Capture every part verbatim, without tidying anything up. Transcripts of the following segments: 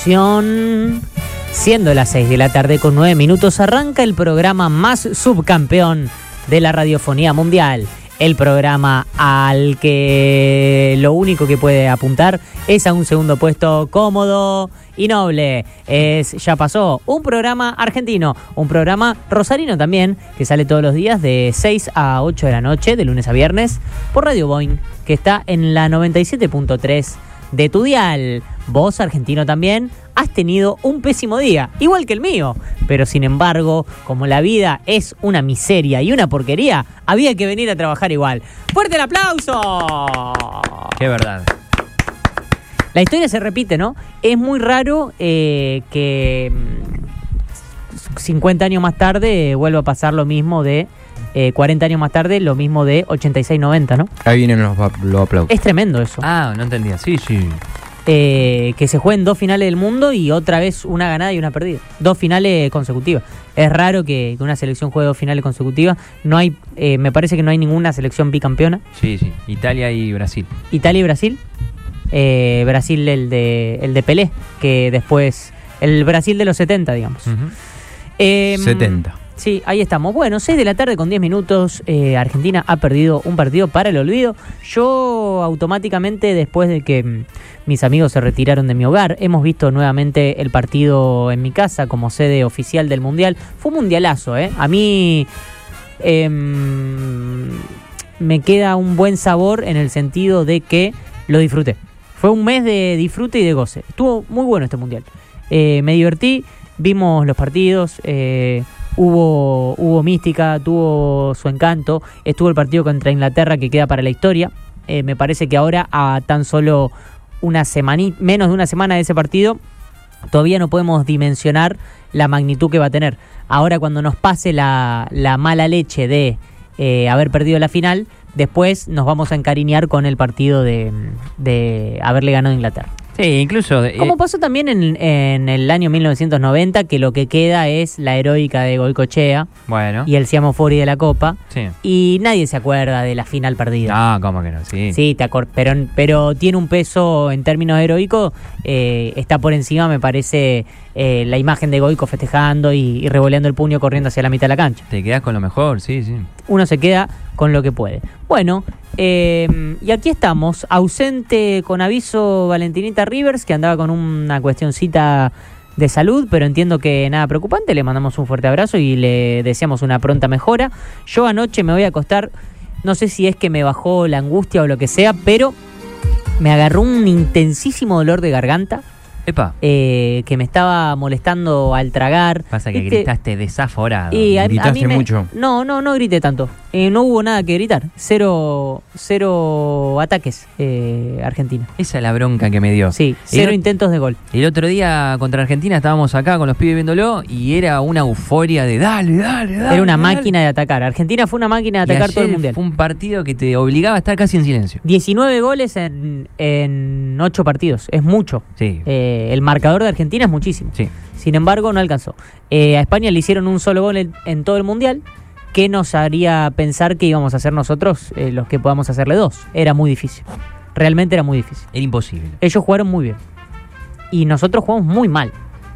emoción. Siendo las seis de la tarde con nueve minutos, arranca el programa más subcampeón de la radiofonía mundial. El programa al que lo único que puede apuntar es a un segundo puesto cómodo y noble. Es Ya Pasó, un programa argentino, un programa rosarino también, que sale todos los días de seis a ocho de la noche, de lunes a viernes, por Radio Boing, que está en la noventa y siete punto tres de tu dial. Vos, argentino también, has tenido un pésimo día, igual que el mío. Pero sin embargo, como la vida es una miseria y una porquería, había que venir a trabajar igual. ¡Fuerte el aplauso! Qué verdad. La historia se repite, ¿no? Es muy raro eh, que cincuenta años más tarde eh, vuelva a pasar lo mismo de eh, cuarenta años más tarde, lo mismo de ochenta y seis noventa, ¿no? Ahí vienen los, los aplausos. Es tremendo eso. Ah, no entendía. Sí, sí. Eh, que se jueguen dos finales del mundo y otra vez una ganada y una perdida. Dos finales consecutivas. Es raro que, que una selección juegue dos finales consecutivas. No hay, eh, me parece que no hay ninguna selección bicampeona. Sí, sí. Italia y Brasil. Italia y Brasil. Eh, Brasil el de el de Pelé, que después el Brasil de los setenta, digamos. Uh-huh. eh, setenta. Sí, ahí estamos. Bueno, seis de la tarde con diez minutos. Eh, Argentina ha perdido un partido para el olvido. Yo automáticamente, después de que mm, mis amigos se retiraron de mi hogar, hemos visto nuevamente el partido en mi casa como sede oficial del Mundial. Fue un mundialazo, ¿eh? A mí eh, me queda un buen sabor en el sentido de que lo disfruté. Fue un mes de disfrute y de goce. Estuvo muy bueno este Mundial. Eh, me divertí, vimos los partidos, eh, hubo, hubo mística, tuvo su encanto. Estuvo el partido contra Inglaterra que queda para la historia. Eh, me parece que ahora, a tan solo una semana, menos de una semana de ese partido, todavía no podemos dimensionar la magnitud que va a tener. Ahora, cuando nos pase la, la mala leche de eh, haber perdido la final, después nos vamos a encariñar con el partido de, de haberle ganado a Inglaterra. Sí, incluso... Eh, Como pasó también en, en el año mil novecientos noventa, que lo que queda es la heroica de Goicoechea bueno. y el Siamo Fori de la Copa. Sí. Y nadie se acuerda de la final perdida. Ah, ¿cómo que no? Sí. Sí, te acor- pero, pero tiene un peso en términos heroicos. Eh, está por encima, me parece, eh, la imagen de Goico festejando y, y revoleando el puño corriendo hacia la mitad de la cancha. Te quedás con lo mejor, sí, sí. Uno se queda con lo que puede. Bueno, eh, y aquí estamos, ausente con aviso Valentinita Rivers, que andaba con una cuestioncita de salud, pero entiendo que nada preocupante. Le mandamos un fuerte abrazo y le deseamos una pronta mejora. Yo anoche me voy a acostar, no sé si es que me bajó la angustia o lo que sea, pero me agarró un intensísimo dolor de garganta. Epa. Eh, que me estaba molestando al tragar. Pasa que ¿Viste? gritaste desaforado. Y a, a Gritaste mí me, mucho. No, no, no grité tanto. Eh, no hubo nada que gritar. Cero, cero ataques, eh, Argentina. Esa es la bronca que me dio. Sí, cero el, intentos de gol. El otro día contra Argentina estábamos acá con los pibes viéndolo y era una euforia de dale, dale, dale. Era una dale. máquina de atacar. Argentina fue una máquina de Y atacar todo el ayer mundial. Fue un partido que te obligaba a estar casi en silencio. diecinueve goles en, en ocho partidos. Es mucho. Sí. Eh, el marcador de Argentina es muchísimo. Sí. Sin embargo, no alcanzó. Eh, a España le hicieron un solo gol en, en todo el mundial. ¿Qué nos haría pensar que íbamos a hacer nosotros eh, los que podamos hacerle dos? Era muy difícil. Realmente era muy difícil. Era imposible. Ellos jugaron muy bien. Y nosotros jugamos muy mal.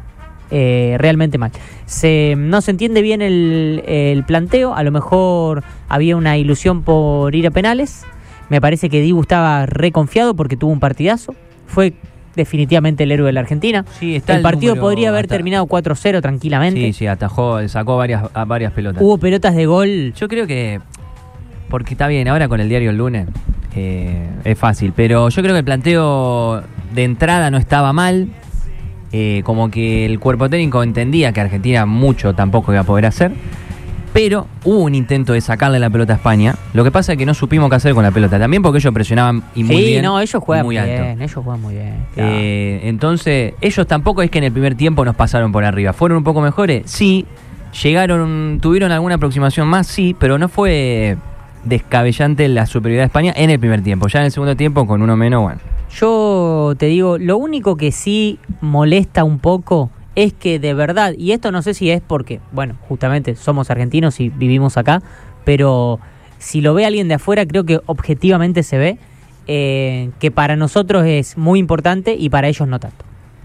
Eh, realmente mal. Se, no se entiende bien el, el planteo. A lo mejor había una ilusión por ir a penales. Me parece que Dibu estaba reconfiado porque tuvo un partidazo. Fue definitivamente el héroe de la Argentina. Sí, está el el partido número podría haber ata- terminado cuatro cero tranquilamente. Sí, sí, atajó, sacó varias, a varias pelotas. Hubo pelotas de gol. Yo creo que, porque está bien, ahora con el diario el lunes eh, es fácil, pero yo creo que el planteo de entrada no estaba mal. Eh, como que el cuerpo técnico entendía que Argentina mucho tampoco iba a poder hacer. Pero hubo un intento de sacarle la pelota a España. Lo que pasa es que no supimos qué hacer con la pelota. También porque ellos presionaban y muy sí, bien. no, ellos juegan muy, muy alto. bien. Ellos juegan muy bien. Claro. Eh, entonces, ellos tampoco es que en el primer tiempo nos pasaron por arriba. ¿Fueron un poco mejores? Sí. Llegaron, tuvieron alguna aproximación más, sí, pero no fue descabellante la superioridad de España en el primer tiempo. Ya en el segundo tiempo, con uno menos, bueno. Yo te digo, lo único que sí molesta un poco es que de verdad, y esto no sé si es porque, bueno, justamente somos argentinos y vivimos acá, pero si lo ve alguien de afuera, creo que objetivamente se ve eh, que para nosotros es muy importante y para ellos no tanto.